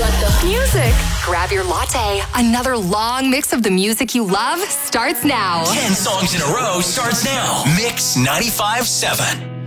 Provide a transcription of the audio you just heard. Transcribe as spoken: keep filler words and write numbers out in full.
Music. Grab your latte. Another long mix of the music you love starts now. Ten songs in a row starts now. Mix ninety-five point seven.